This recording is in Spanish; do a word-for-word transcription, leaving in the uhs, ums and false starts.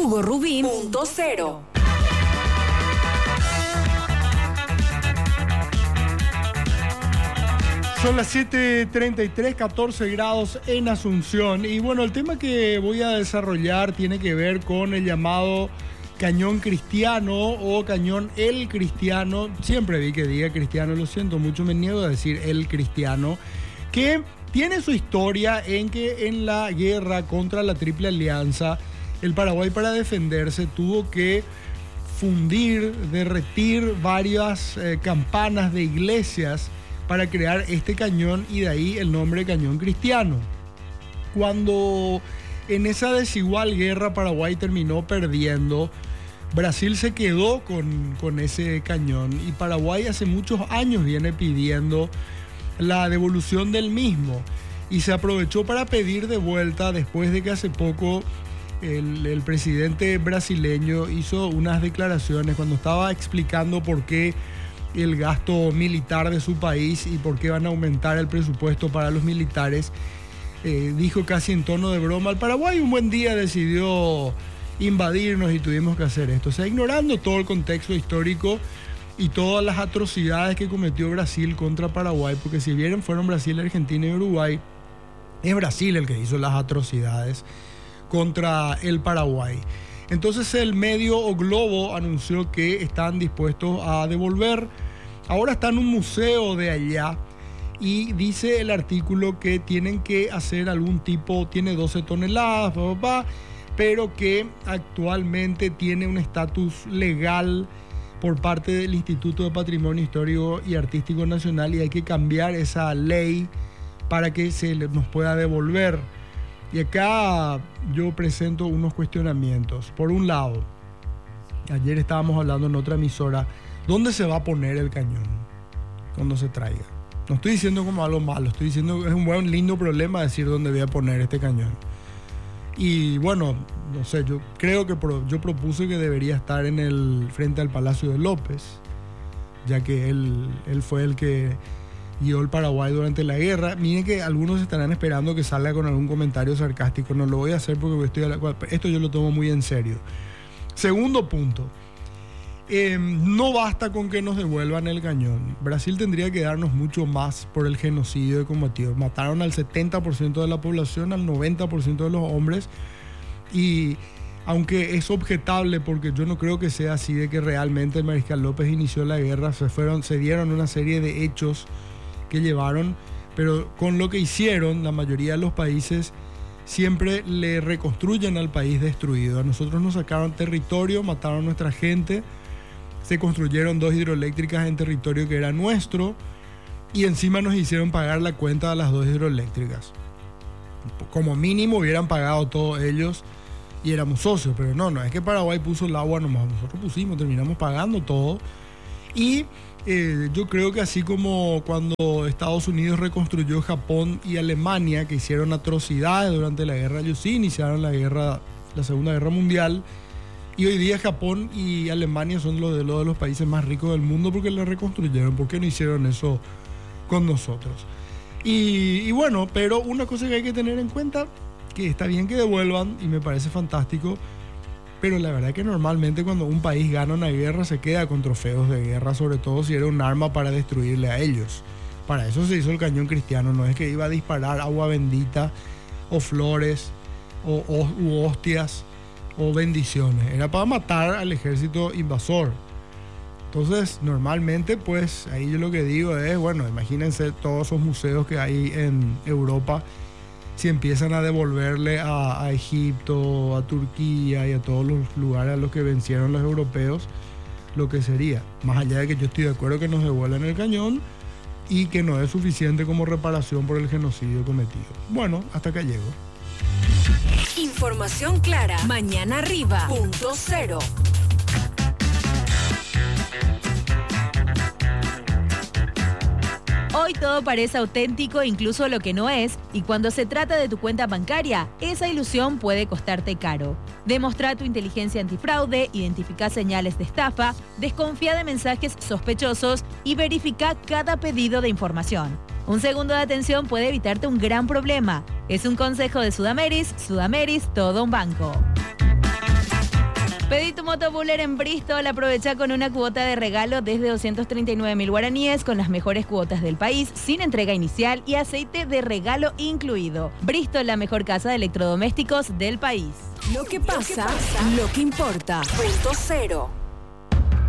Hugo Rubín punto cero. Son las siete treinta y tres, catorce grados en Asunción. Y bueno, el tema que voy a desarrollar tiene que ver con el llamado cañón cristiano o cañón el cristiano. Siempre vi que diga cristiano, lo siento mucho, me niego a decir el cristiano, que tiene su historia en que en la guerra contra la Triple Alianza, el Paraguay, para defenderse, tuvo que fundir, derretir varias eh, campanas de iglesias para crear este cañón, y de ahí el nombre cañón cristiano. Cuando en esa desigual guerra Paraguay terminó perdiendo, Brasil se quedó con, con ese cañón, y Paraguay hace muchos años viene pidiendo la devolución del mismo, y se aprovechó para pedir de vuelta después de que hace poco el, el presidente brasileño hizo unas declaraciones cuando estaba explicando por qué el gasto militar de su país y por qué van a aumentar el presupuesto para los militares. Eh, dijo casi en tono de broma: el Paraguay un buen día decidió invadirnos y tuvimos que hacer esto. O sea, ignorando todo el contexto histórico y todas las atrocidades que cometió Brasil contra Paraguay, porque si bien fueron Brasil, Argentina y Uruguay, es Brasil el que hizo las atrocidades contra el Paraguay. Entonces el medio O Globo anunció que están dispuestos a devolver. Ahora está en un museo de allá, y dice el artículo que tienen que hacer algún tipo, tiene doce toneladas, pa, pa, pa, pero que actualmente tiene un estatus legal por parte del Instituto de Patrimonio Histórico y Artístico Nacional, y hay que cambiar esa ley para que se nos pueda devolver. Y acá yo presento unos cuestionamientos. Por un lado, ayer estábamos hablando en otra emisora, ¿dónde se va a poner el cañón cuando se traiga? No estoy diciendo como algo malo, estoy diciendo que es un buen, lindo problema decir dónde voy a poner este cañón. Y bueno, no sé, yo creo que pro, yo propuse que debería estar en el frente al Palacio de López, ya que él, él fue el que guió el Paraguay durante la guerra. Miren que algunos estarán esperando que salga con algún comentario sarcástico. No lo voy a hacer porque estoy a la, esto yo lo tomo muy en serio. Segundo punto. Eh, no basta con que nos devuelvan el cañón. Brasil tendría que darnos mucho más por el genocidio que combatió. Mataron al setenta por ciento de la población, al noventa por ciento de los hombres. Y aunque es objetable, porque yo no creo que sea así, de que realmente el Mariscal López inició la guerra, se, fueron, se dieron una serie de hechos que llevaron, pero con lo que hicieron, la mayoría de los países siempre le reconstruyen al país destruido. A nosotros nos sacaron territorio, mataron a nuestra gente, se construyeron dos hidroeléctricas en territorio que era nuestro, y encima nos hicieron pagar la cuenta de las dos hidroeléctricas. Como mínimo hubieran pagado todos ellos y éramos socios, pero no, no es que Paraguay puso el agua nomás, nosotros pusimos, terminamos pagando todo. Y eh, yo creo que así como cuando Estados Unidos reconstruyó Japón y Alemania, que hicieron atrocidades durante la guerra, ellos sí iniciaron la guerra, la Segunda Guerra Mundial, y hoy día Japón y Alemania son los de, los de los países más ricos del mundo porque la reconstruyeron. ¿Por qué no hicieron eso con nosotros? Y, y bueno, pero una cosa que hay que tener en cuenta, que está bien que devuelvan y me parece fantástico, pero la verdad es que normalmente cuando un país gana una guerra se queda con trofeos de guerra, sobre todo si era un arma para destruirle a ellos. Para eso se hizo el cañón cristiano, no es que iba a disparar agua bendita o flores o, o u hostias o bendiciones, era para matar al ejército invasor. Entonces normalmente pues ahí yo lo que digo es, bueno, imagínense todos esos museos que hay en Europa, si empiezan a devolverle a, a Egipto, a Turquía y a todos los lugares a los que vencieron los europeos, lo que sería. Más allá de que yo estoy de acuerdo que nos devuelvan el cañón y que no es suficiente como reparación por el genocidio cometido. Bueno, hasta acá llego. Información clara. Mañana arriba. Punto cero. Hoy todo parece auténtico, incluso lo que no es, y cuando se trata de tu cuenta bancaria, esa ilusión puede costarte caro. Demostra tu inteligencia antifraude, identifica señales de estafa, desconfía de mensajes sospechosos y verifica cada pedido de información. Un segundo de atención puede evitarte un gran problema. Es un consejo de Sudameris, Sudameris, todo un banco. Pedí tu moto Buller en Bristol, aprovecha con una cuota de regalo desde doscientos treinta y nueve mil guaraníes con las mejores cuotas del país, sin entrega inicial y aceite de regalo incluido. Bristol, la mejor casa de electrodomésticos del país. Lo que pasa, lo que importa. Punto cero.